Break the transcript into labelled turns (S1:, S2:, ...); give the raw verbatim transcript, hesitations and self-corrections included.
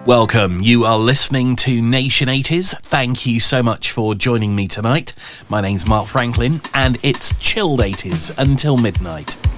S1: Welcome, you are listening to Nation eighties. Thank you so much for joining me tonight. My name's Mark Franklin and it's chilled eighties until midnight.